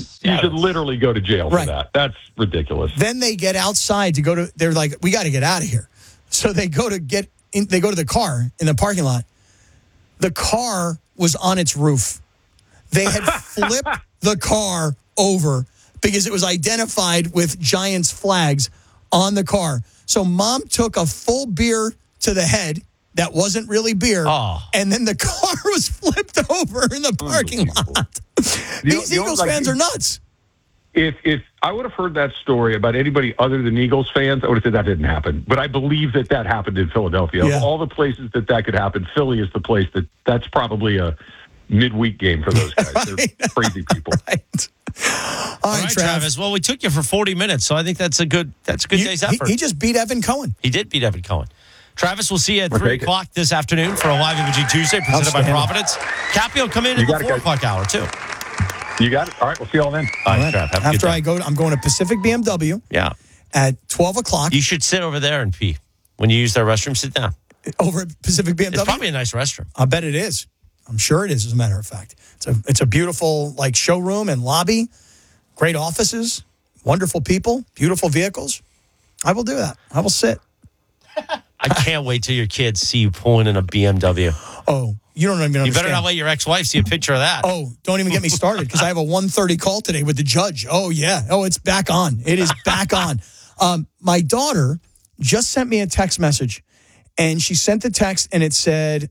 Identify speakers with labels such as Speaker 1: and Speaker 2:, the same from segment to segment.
Speaker 1: You should literally go to jail for
Speaker 2: Right.
Speaker 1: that. That's ridiculous.
Speaker 2: Then they get outside to go to. They're like, we got to get out of here. So they go to get in. They go to the car in the parking lot. The car was on its roof. They had flipped the car over because it was identified with Giants flags on the car. So mom took a full beer to the head that wasn't really beer, and then the car was flipped over in the parking lot. These Eagles fans are nuts.
Speaker 1: If I would have heard that story about anybody other than Eagles fans, I would have said that didn't happen. But I believe that happened in Philadelphia.
Speaker 2: Yeah.
Speaker 1: Of all the places that could happen, Philly is the place that's probably a midweek game for those guys. They're crazy people.
Speaker 2: Right. All right,
Speaker 3: Travis. Well, we took you for 40 minutes, so I think that's a good day's effort.
Speaker 2: He just beat Evan Cohen.
Speaker 3: He did beat Evan Cohen. Travis, we'll see you at 3 o'clock this afternoon for a Live Imaging Tuesday presented by Providence. Cappy will come in the 4 o'clock hour, too.
Speaker 1: You got it? All right, we'll see you all then.
Speaker 3: All right, Trav, have a
Speaker 2: After
Speaker 3: good day.
Speaker 2: I'm going to Pacific BMW.
Speaker 3: Yeah.
Speaker 2: At 12 o'clock.
Speaker 3: You should sit over there and pee. When you use their restroom, sit down.
Speaker 2: Over at Pacific BMW?
Speaker 3: It's probably a nice restroom.
Speaker 2: I bet it is. I'm sure it is, as a matter of fact. It's a beautiful showroom and lobby, great offices, wonderful people, beautiful vehicles. I will do that. I will sit.
Speaker 3: I can't wait till your kids see you pulling in a BMW.
Speaker 2: Oh, you don't even understand.
Speaker 3: You better not let your ex-wife see a picture of that.
Speaker 2: Oh, don't even get me started because I have a 1:30 call today with the judge. Oh, yeah. Oh, it's back on. It is back on. My daughter just sent me a text message, and she sent the text, and it said,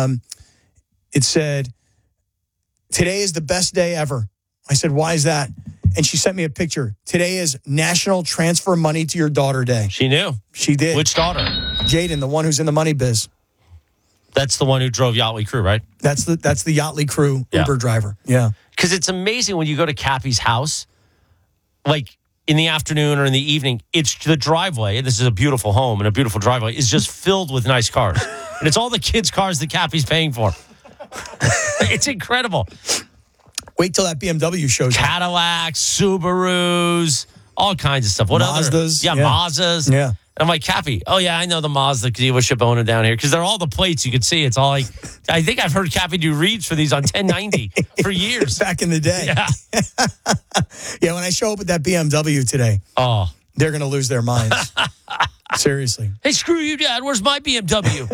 Speaker 2: today is the best day ever. I said, why is that? And she sent me a picture. Today is National Transfer Money to Your Daughter Day.
Speaker 3: She knew.
Speaker 2: She did.
Speaker 3: Which daughter?
Speaker 2: Jaden, the one who's in the money biz.
Speaker 3: That's the one who drove Yachtly Crew, right?
Speaker 2: That's the Yachtly Crew Uber driver. Yeah.
Speaker 3: Because it's amazing when you go to Cappy's house, like in the afternoon or in the evening, it's the driveway. This is a beautiful home and a beautiful driveway. Is just filled with nice cars. And it's all the kids' cars that Cappy's paying for. It's incredible.
Speaker 2: Wait till that BMW shows up.
Speaker 3: Cadillacs, Subarus, all kinds of stuff. What
Speaker 2: Mazdas.
Speaker 3: other? Mazdas.
Speaker 2: Yeah.
Speaker 3: And I'm like, Cappy, oh, yeah, I know the Mazda dealership owner down here because they're all the plates you could see. It's all like, I think I've heard Cappy do reads for these on 1090 for years.
Speaker 2: Back in the day.
Speaker 3: Yeah.
Speaker 2: Yeah, when I show up with that BMW today, they're going to lose their minds. Seriously.
Speaker 3: Hey, screw you, Dad. Where's my BMW?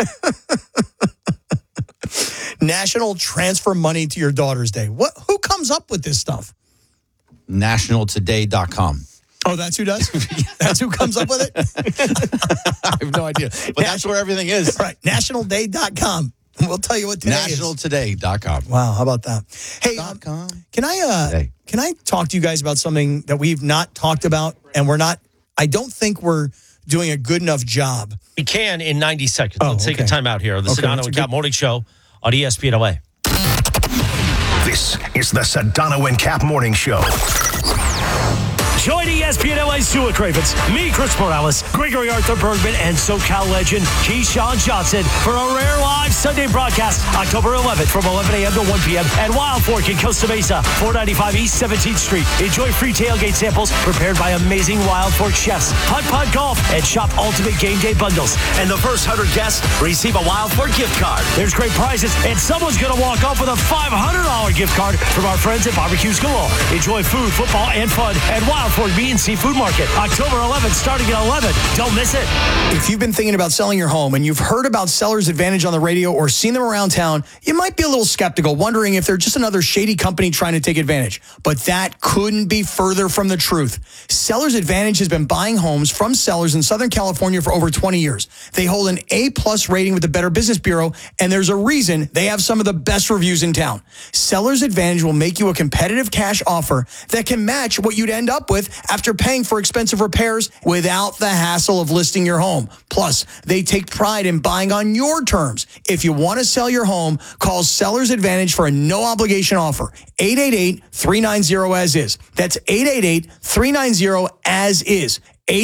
Speaker 2: National Transfer Money to Your Daughter's Day. Who comes up with this stuff?
Speaker 4: NationalToday.com.
Speaker 2: Oh, that's who does? That's who comes up with it?
Speaker 4: I have no idea. But that's where everything is.
Speaker 2: Right. NationalDay.com. We'll tell you what today is.
Speaker 4: NationalToday.com.
Speaker 2: Wow, how about that? Hey, can I talk to you guys about something that we've not talked about and I don't think we're doing a good enough job.
Speaker 3: We can in 90 seconds. Let's take a time out here. The Sedano and Cap Morning Show on ESPN LA.
Speaker 5: This is the Sedano and Cap Morning Show.
Speaker 6: Join ESPN LA's Stuart Cravens, me, Chris Morales, Gregory Arthur Bergman, and SoCal legend Keyshawn Johnson for a rare live Sunday broadcast October 11th from 11 a.m. to 1 p.m. at Wild Fork in Costa Mesa, 495 East 17th Street. Enjoy free tailgate samples prepared by amazing Wild Fork chefs, putt golf, and shop ultimate game day bundles. And the first 100 guests receive a Wild Fork gift card. There's great prizes, and someone's going to walk off with a $500 gift card from our friends at Barbecues Galore. Enjoy food, football, and fun at Wild Fork Meat and Seafood Market, October 11th, starting at 11. Don't miss it.
Speaker 2: If you've been thinking about selling your home and you've heard about Seller's Advantage on the radio or seen them around town, you might be a little skeptical, wondering if they're just another shady company trying to take advantage. But that couldn't be further from the truth. Seller's Advantage has been buying homes from sellers in Southern California for over 20 years. They hold an A-plus rating with the Better Business Bureau, and there's a reason they have some of the best reviews in town. Seller's Advantage will make you a competitive cash offer that can match what you'd end up with after paying for expensive repairs without the hassle of listing your home. Plus, they take pride in buying on your terms. If you want to sell your home, call Seller's Advantage for a no-obligation offer. 888-390-AS-IS. That's 888-390-AS-IS.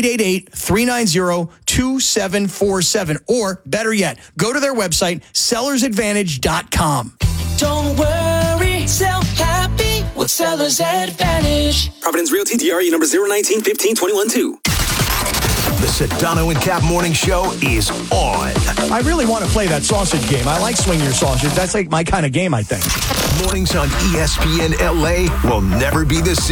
Speaker 2: 888-390-2747. Or, better yet, go to their website, sellersadvantage.com.
Speaker 7: Don't worry, sell happy with Seller's Advantage.
Speaker 8: Providence Realty, DRE number 019-15-21-2.
Speaker 5: The Sedano and Cap Morning Show is on.
Speaker 2: I really want to play that sausage game. I like Swing Your Sausage. That's like my kind of game, I think.
Speaker 5: Mornings on ESPN LA will never be the same.